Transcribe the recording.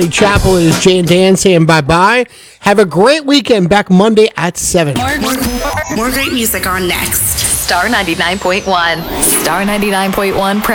Chapel is Jay and Dan saying bye-bye. Have a great weekend. Back Monday at 7. More great music on next. Star 99.1. Star 99.1.